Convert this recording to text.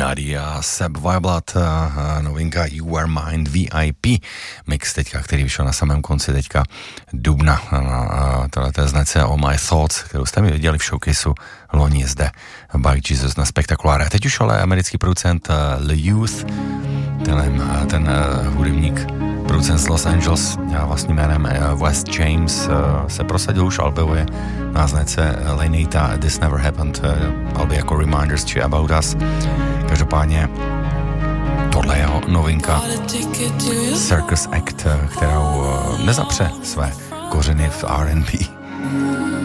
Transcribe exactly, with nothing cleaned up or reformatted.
Nadia Seb Viblat, novinka You Are Mine V I P mix teďka, který vyšel na samém konci teďka dubna na této značce All My Thoughts, kterou jste mi viděli v showcaseu loni zde Bike Jesus na Spektakuláře. Teď už ale americký producent Lil Youth, ten, ten hudebník, producent z Los Angeles, vlastním jménem West James, se prosadil už albuje na značce Laneta This Never Happened, alby jako Reminders či About Us. Každopádně tohle je jeho novinka Circus Act, kterou nezapře své kořeny v R and B.